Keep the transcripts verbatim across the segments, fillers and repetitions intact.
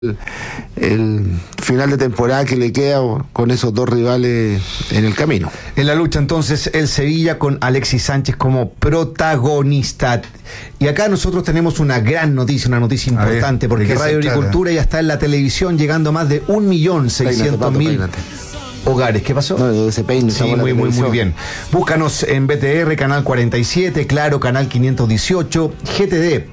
el final de temporada que le queda con esos dos rivales en el camino. En la lucha entonces el Sevilla con Alexis Sánchez como protagonista. Y acá nosotros tenemos una gran noticia, una noticia importante, ver, porque Radio Agricultura ya está en la televisión llegando a más de un millón seiscientos mil hogares. ¿Qué pasó? No, se peine, sí, muy, muy, muy bien. Búscanos en B T R, canal cuarenta y siete, Claro, canal quinientos dieciocho, G T D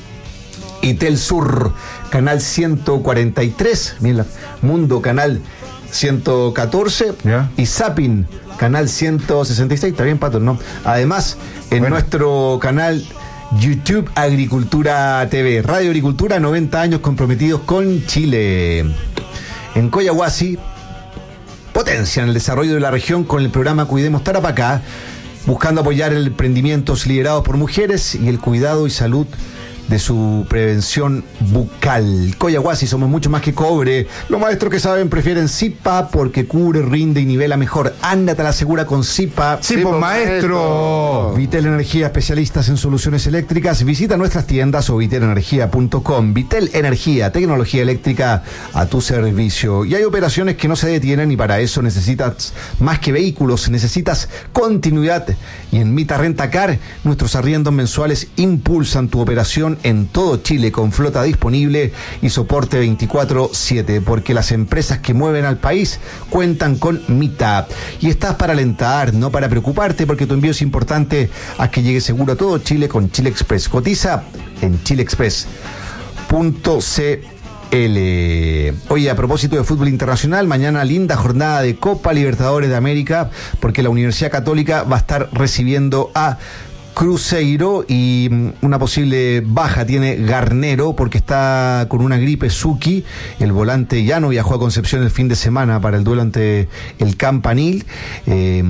y Telsur, canal ciento cuarenta y tres, mira, Mundo, canal ciento catorce, ¿ya? Y Zapping, canal ciento sesenta y seis, está bien, Pato, ¿no? Además, en bueno. nuestro canal YouTube Agricultura T V, Radio Agricultura, noventa años comprometidos con Chile. En Coyahuasi potencian el desarrollo de la región con el programa Cuidemos Tarapacá, buscando apoyar el emprendimientos liderados por mujeres y el cuidado y salud de su prevención bucal. Coyahuasi, somos mucho más que cobre. Los maestros que saben prefieren Zipa porque cubre, rinde y nivela mejor. Ándate a la segura con Zipa. Sí, pues maestro. Vitel Energía, especialistas en soluciones eléctricas. Visita nuestras tiendas o vitel energía punto com. Vitel Energía, tecnología eléctrica a tu servicio. Y hay operaciones que no se detienen y para eso necesitas más que vehículos, necesitas continuidad. Y en Mita Rentacar, nuestros arriendos mensuales impulsan tu operación en todo Chile con flota disponible y soporte veinticuatro siete, porque las empresas que mueven al país cuentan con Mita. Y estás para alentar, no para preocuparte, porque tu envío es importante. Haz que llegue seguro a todo Chile con Chile Express. Cotiza en chile express punto c l. Oye, a propósito de fútbol internacional, mañana linda jornada de Copa Libertadores de América, porque la Universidad Católica va a estar recibiendo a Cruzeiro y una posible baja tiene Garnero porque está con una gripe. Suki, el volante, ya no viajó a Concepción el fin de semana para el duelo ante el Campanil, eh,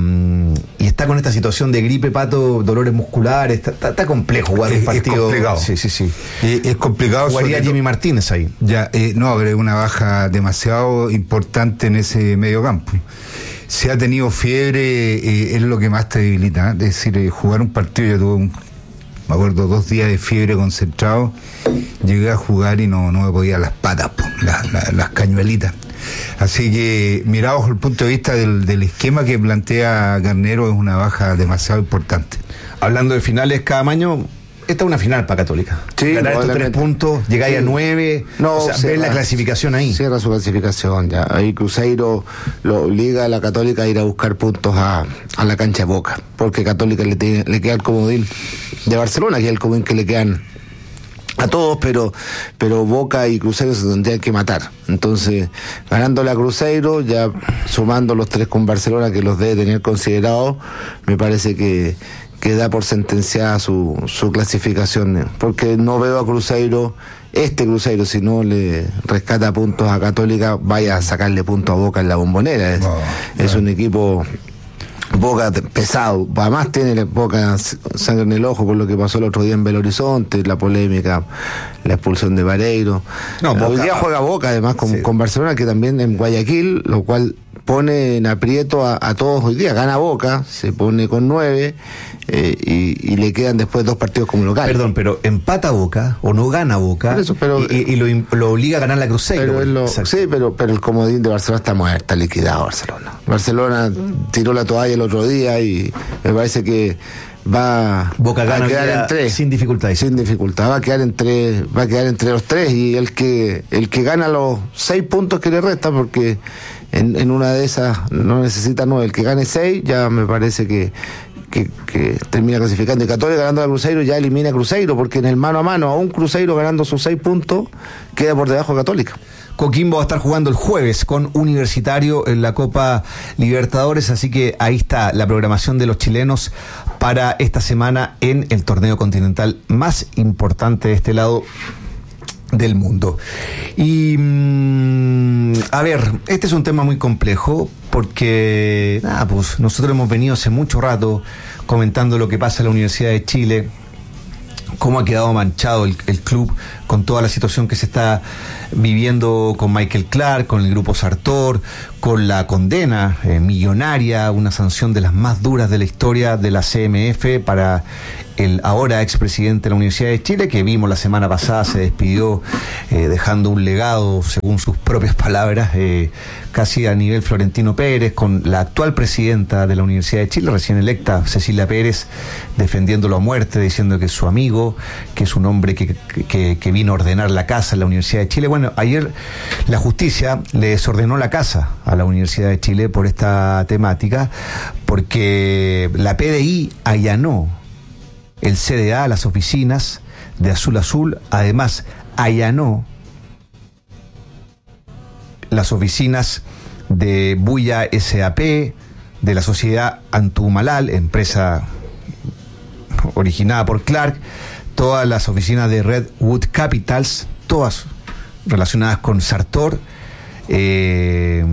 y está con esta situación de gripe, Pato, dolores musculares, está, está, está complejo jugar un partido. Es complicado. Sí, sí, sí. Eh, es complicado. Jugaría Jimmy Martínez ahí. Ya, eh, no, pero es una baja demasiado importante en ese medio campo. Si ha tenido fiebre, eh, es lo que más te debilita, ¿eh? Es decir, eh, jugar un partido, yo tuve, un, me acuerdo, dos días de fiebre concentrado, llegué a jugar y no, no me podía las patas, po, la, la, las cañuelitas. Así que, mirado desde el punto de vista del, del esquema que plantea Garnero, es una baja demasiado importante. Hablando de finales cada año, esta es una final para Católica. Sí, ganar estos tres puntos, llegáis sí. a nueve, no, o sea, ver la clasificación ahí. Cierra su clasificación ya. Ahí Cruzeiro lo obliga a la Católica a ir a buscar puntos a, a la cancha de Boca, porque Católica le, tiene, le queda el comodín de Barcelona, que es el comodín que le quedan a todos, pero pero Boca y Cruzeiro se tendrían que matar. Entonces, ganándole a Cruzeiro, ya sumando los tres con Barcelona, que los debe tener considerados, me parece que que da por sentenciada su, su clasificación, porque no veo a Cruzeiro, este Cruzeiro, si no le rescata puntos a Católica, vaya a sacarle puntos a Boca en la Bombonera. Es, oh, es un equipo Boca pesado, además tiene Boca sangre en el ojo por lo que pasó el otro día en Belo Horizonte, la polémica, la expulsión de Vareiro. No, Boca, hoy día juega Boca además con, sí. con Barcelona, que también en Guayaquil, lo cual pone en aprieto a, a todos hoy día. Gana Boca, se pone con nueve, eh, y, y le quedan después dos partidos como local. Perdón, pero empata Boca o no gana Boca, eso, pero, y, y lo, lo obliga a ganar la Cruzeiro. Pero lo, sí, pero, pero el comodín de Barcelona está muerto, está liquidado Barcelona. Barcelona tiró la toalla el otro día y me parece que va Boca gana a quedar en tres sin dificultad. Sin dificultad, va a quedar entre, va a quedar entre los tres, y el que el que gana los seis puntos que le restan, porque en, en una de esas no necesita nueve, el que gane seis ya me parece que Que, que termina clasificando. Y Católica ganando a Cruzeiro ya elimina a Cruzeiro, porque en el mano a mano, a un Cruzeiro ganando sus seis puntos, queda por debajo de Católica. Coquimbo va a estar jugando el jueves con Universitario en la Copa Libertadores, así que ahí está la programación de los chilenos para esta semana en el torneo continental más importante de este lado del mundo. Y mmm, a ver, este es un tema muy complejo, porque nada, pues nosotros hemos venido hace mucho rato comentando lo que pasa en la Universidad de Chile, cómo ha quedado manchado el, el club con toda la situación que se está viviendo con Michael Clark, con el grupo Sartor, con la condena eh, millonaria, una sanción de las más duras de la historia de la C M F para el ahora expresidente de la Universidad de Chile, que vimos la semana pasada, se despidió eh, dejando un legado, según sus propias palabras, eh, casi a nivel Florentino Pérez, con la actual presidenta de la Universidad de Chile, recién electa, Cecilia Pérez, defendiéndolo a muerte, diciendo que es su amigo, que es un hombre que, que, que vino a ordenar la casa en la Universidad de Chile. Bueno, ayer la justicia le desordenó la casa a la Universidad de Chile por esta temática, porque la P D I allanó el C D A, las oficinas de Azul Azul, además allanó las oficinas de Buya S A P, de la sociedad Antumalal, empresa originada por Clark, todas las oficinas de Redwood Capitals, todas relacionadas con Sartor, eh,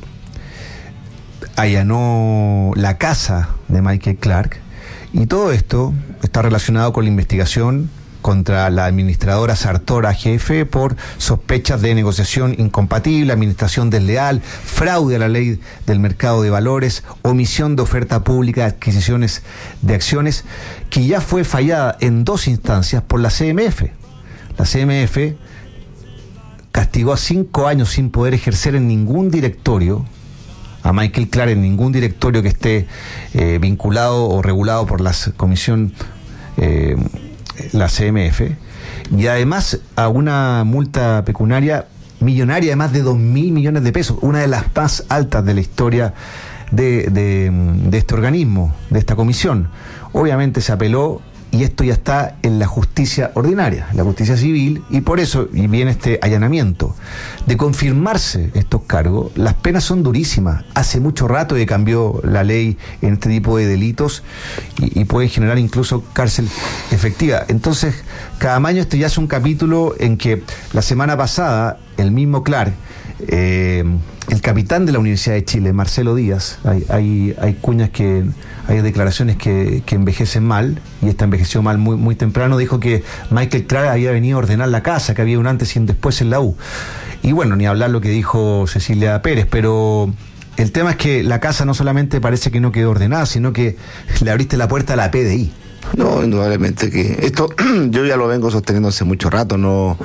allanó la casa de Michael Clark, y todo esto está relacionado con la investigación contra la administradora Sartor A G F por sospechas de negociación incompatible, administración desleal, fraude a la ley del mercado de valores, omisión de oferta pública, adquisiciones de acciones, que ya fue fallada en dos instancias por la C M F. La C M F castigó a cinco años sin poder ejercer en ningún directorio a Michael Clark, en ningún directorio que esté eh, vinculado o regulado por la comisión, eh, la C M F, y además a una multa pecuniaria millonaria de más de dos mil millones de pesos, una de las más altas de la historia de, de, de este organismo, de esta comisión. Obviamente se apeló, y esto ya está en la justicia ordinaria, en la justicia civil, y por eso y viene este allanamiento. De confirmarse estos cargos, las penas son durísimas. Hace mucho rato que cambió la ley en este tipo de delitos y, y puede generar incluso cárcel efectiva. Entonces, Caamaño, este ya es un capítulo en que la semana pasada el mismo Clark, eh, el capitán de la Universidad de Chile, Marcelo Díaz, hay, hay, hay cuñas que, hay declaraciones que, que envejecen mal, y esta envejeció mal muy, muy temprano, dijo que Michael Clark había venido a ordenar la casa, que había un antes y un después en la U. Y bueno, ni hablar lo que dijo Cecilia Pérez, pero el tema es que la casa no solamente parece que no quedó ordenada, sino que le abriste la puerta a la P D I. No, indudablemente que esto yo ya lo vengo sosteniendo hace mucho rato, no,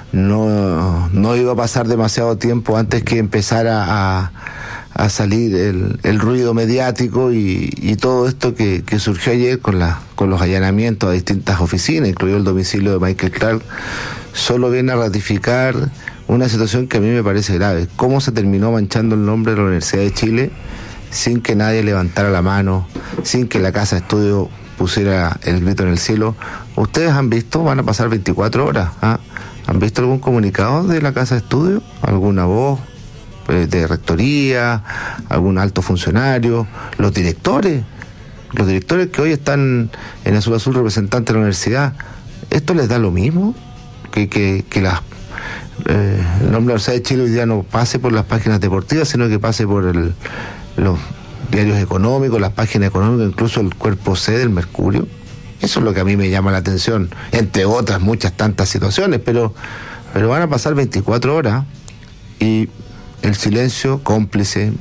no, no iba a pasar demasiado tiempo antes que empezara a, a salir el, el ruido mediático y, y todo esto que, que surgió ayer con la, con los allanamientos a distintas oficinas, incluido el domicilio de Michael Clark, solo viene a ratificar una situación que a mí me parece grave. ¿Cómo se terminó manchando el nombre de la Universidad de Chile sin que nadie levantara la mano, sin que la casa de estudio pusiera el grito en el cielo? ¿Ustedes han visto? Van a pasar veinticuatro horas. ¿ah? ¿Han visto algún comunicado de la casa de estudio? ¿Alguna voz eh, de rectoría? ¿Algún alto funcionario? ¿Los directores? Los directores que hoy están en Azul Azul, representantes de la universidad, ¿esto les da lo mismo? Que, que, que las, eh, el nombre de la Universidad de Chile hoy día no pase por las páginas deportivas, sino que pase por el, los diarios económicos, las páginas económicas, incluso el cuerpo C del Mercurio. Eso es lo que a mí me llama la atención, entre otras muchas tantas situaciones, pero, pero van a pasar veinticuatro horas y el silencio cómplice,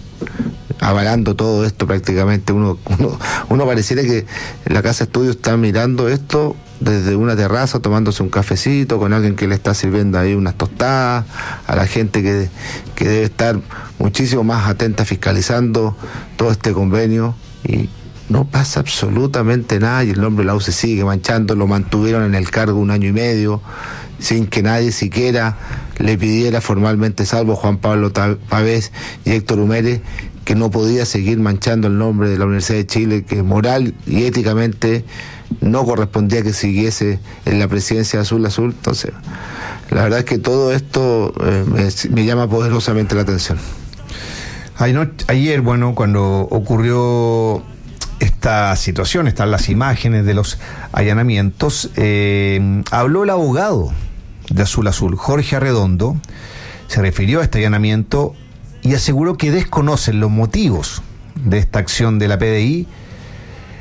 avalando todo esto prácticamente. Uno, uno, uno pareciera que la casa de estudio está mirando esto desde una terraza, tomándose un cafecito con alguien que le está sirviendo ahí unas tostadas, a la gente que, que debe estar muchísimo más atenta fiscalizando todo este convenio, y no pasa absolutamente nada, y el nombre de la U se sigue manchando. Lo mantuvieron en el cargo un año y medio sin que nadie siquiera le pidiera formalmente, salvo Juan Pablo Pavés y Héctor Humere, que no podía seguir manchando el nombre de la Universidad de Chile, que moral y éticamente no correspondía que siguiese en la presidencia de Azul Azul. Entonces, la verdad es que todo esto eh, me, me llama poderosamente la atención. Ayer, bueno, cuando ocurrió esta situación, están las imágenes de los allanamientos, eh, habló el abogado de Azul Azul, Jorge Arredondo, se refirió a este allanamiento y aseguró que desconocen los motivos de esta acción de la P D I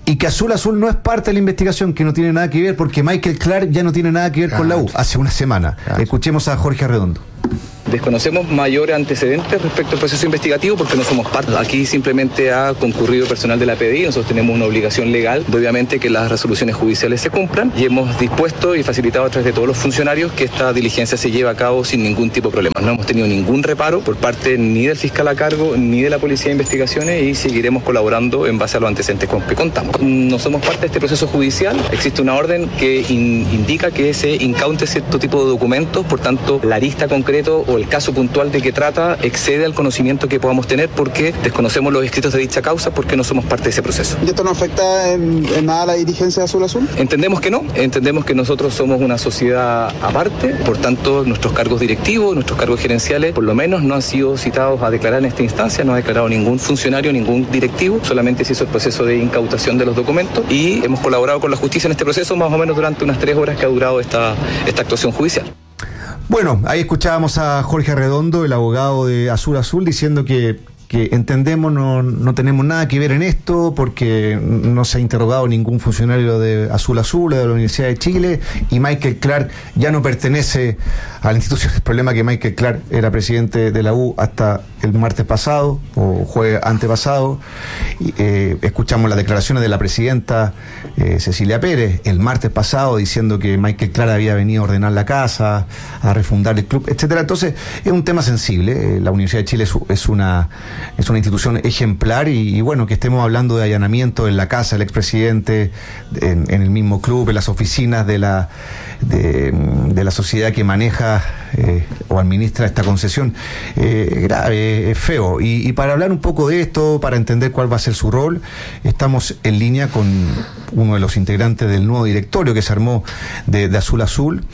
Y que Azul Azul no es parte de la investigación, que no tiene nada que ver, porque Michael Clark ya no tiene nada que ver claro. con la U, hace una semana. Claro. Escuchemos a Jorge Arredondo. Desconocemos mayores antecedentes respecto al proceso investigativo porque no somos parte. Aquí simplemente ha concurrido personal de la P D I, nosotros tenemos una obligación legal de obviamente que las resoluciones judiciales se cumplan y hemos dispuesto y facilitado a través de todos los funcionarios que esta diligencia se lleve a cabo sin ningún tipo de problema. No hemos tenido ningún reparo por parte ni del fiscal a cargo ni de la Policía de Investigaciones y seguiremos colaborando en base a los antecedentes con que contamos. No somos parte de este proceso judicial, existe una orden que in, indica que se incaute cierto tipo de documentos, por tanto la lista concreto o el caso puntual de que trata excede al conocimiento que podamos tener porque desconocemos los escritos de dicha causa porque no somos parte de ese proceso. ¿Y esto no afecta en, en nada a la dirigencia de Azul Azul? Entendemos que no, entendemos que nosotros somos una sociedad aparte, por tanto nuestros cargos directivos, nuestros cargos gerenciales por lo menos no han sido citados a declarar en esta instancia, no ha declarado ningún funcionario, ningún directivo, solamente se hizo el proceso de incautación de los documentos y hemos colaborado con la justicia en este proceso más o menos durante unas tres horas que ha durado esta, esta actuación judicial. Bueno, ahí escuchábamos a Jorge Arredondo, el abogado de Azul Azul, diciendo que, que entendemos, no, no tenemos nada que ver en esto, porque no se ha interrogado ningún funcionario de Azul Azul o de la Universidad de Chile, y Michael Clark ya no pertenece a la institución. El problema es que Michael Clark era presidente de la U hasta el martes pasado, o jueves antepasado, y, eh, escuchamos las declaraciones de la presidenta eh, Cecilia Pérez el martes pasado diciendo que Michael Clark había venido a ordenar la casa, a refundar el club, etcétera. Entonces es un tema sensible. Eh, la Universidad de Chile es, es una es una institución ejemplar y, y bueno, que estemos hablando de allanamiento en la casa del expresidente, en, en el mismo club, en las oficinas de la de, de la sociedad que maneja eh, o administra esta concesión, eh, grave, es feo. Y, y para hablar un poco de esto, para entender cuál va a ser su rol, estamos en línea con uno de los integrantes del nuevo directorio que se armó de, de Azul Azul,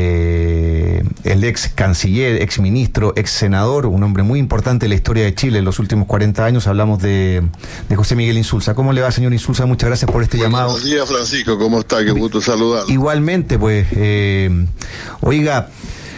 eh, el ex canciller, ex ministro, ex senador, un hombre muy importante en la historia de Chile en los últimos cuarenta años. Hablamos de, de José Miguel Insulza. ¿Cómo le va, señor Insulza? Muchas gracias por este Buenos llamado. Buenos días, Francisco. ¿Cómo está? Qué gusto saludarlo. Igualmente, pues, eh, oiga,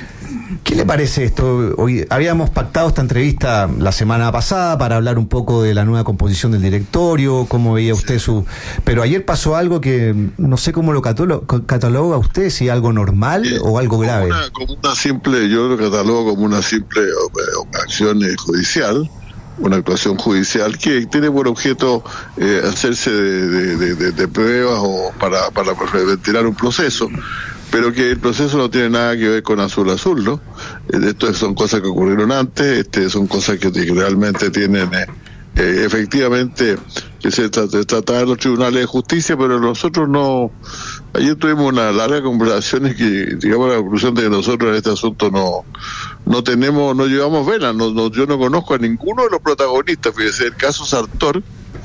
¿qué le parece esto? Hoy habíamos pactado esta entrevista la semana pasada para hablar un poco de la nueva composición del directorio, cómo veía usted su... Pero ayer pasó algo que no sé cómo lo cataloga usted, si algo normal eh, o algo grave. Como una, como una simple, yo lo catalogo como una simple acción judicial, una actuación judicial que tiene por objeto eh, hacerse de, de, de, de, de pruebas o para, para ventilar un proceso, pero que el proceso no tiene nada que ver con Azul Azul, ¿no? Esto son cosas que ocurrieron antes, este, son cosas que realmente tienen eh, eh, efectivamente que se trata en los tribunales de justicia, pero nosotros no. Ayer tuvimos una larga conversación y que llegamos a la conclusión de que nosotros en este asunto no no tenemos, no llevamos velas, no, no, yo no conozco a ninguno de los protagonistas. Fíjese, el caso Sartor,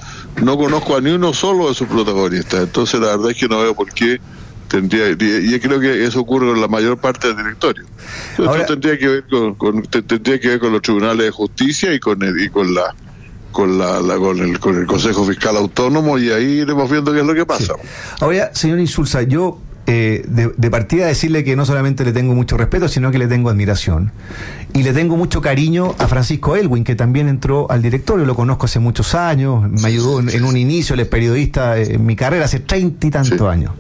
no conozco a ni uno solo de sus protagonistas, entonces la verdad es que no veo por qué tendría, y yo creo que eso ocurre en la mayor parte del directorio. Esto Ahora, tendría que ver con, con tendría que ver con los tribunales de justicia y con el, y con la con la, la con el con el Consejo Fiscal Autónomo, y ahí iremos viendo qué es lo que pasa. Sí. Ahora, señor Insulza, yo eh, de, de partida decirle que no solamente le tengo mucho respeto, sino que le tengo admiración. Y le tengo mucho cariño a Francisco Elwin, que también entró al directorio, lo conozco hace muchos años, me ayudó en, en un inicio, él es periodista en mi carrera hace treinta y tantos sí. años.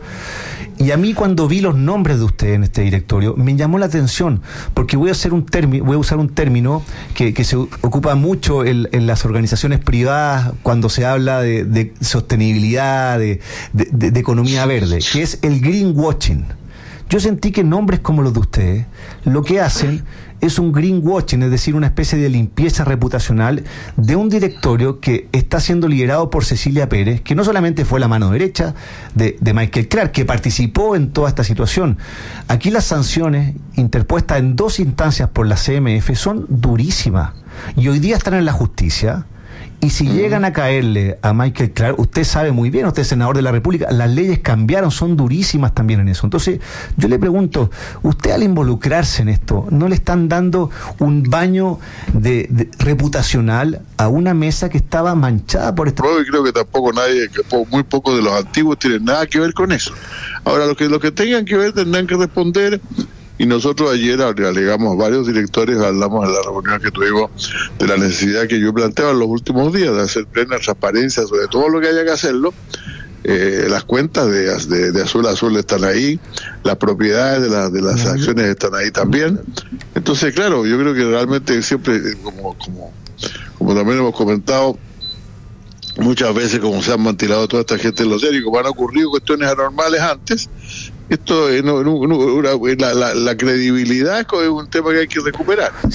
Y a mí, cuando vi los nombres de usted en este directorio, me llamó la atención, porque voy a hacer un término, voy a usar un término que, que se ocupa mucho en, en las organizaciones privadas cuando se habla de, de sostenibilidad, de, de, de, de economía verde, que es el greenwashing. Yo sentí que nombres como los de ustedes lo que hacen es un greenwashing, es decir, una especie de limpieza reputacional de un directorio que está siendo liderado por Cecilia Pérez, que no solamente fue la mano derecha de, de Michael Clark, que participó en toda esta situación. Aquí las sanciones interpuestas en dos instancias por la C M F son durísimas y hoy día están en la justicia. Y si llegan a caerle a Michael Clark, usted sabe muy bien, usted es senador de la República, las leyes cambiaron, son durísimas también en eso. Entonces, yo le pregunto, usted al involucrarse en esto, ¿no le están dando un baño de, de reputacional a una mesa que estaba manchada por esta... Yo creo que tampoco nadie, que muy pocos de los antiguos tienen nada que ver con eso. Ahora, los que, los que tengan que ver tendrán que responder. Y nosotros ayer alegamos a varios directores, hablamos en la reunión que tuvimos de la necesidad que yo planteaba en los últimos días de hacer plena transparencia sobre todo lo que haya que hacerlo, eh, las cuentas de, de, de Azul Azul están ahí, las propiedades de, la, de las acciones están ahí también. Entonces, claro, yo creo que realmente siempre, como, como, como también hemos comentado, muchas veces como se han mantilado toda esta gente en los diarios, como han ocurrido cuestiones anormales antes, esto eh, no, no, no, una, la, la, la credibilidad es un tema que hay que recuperar.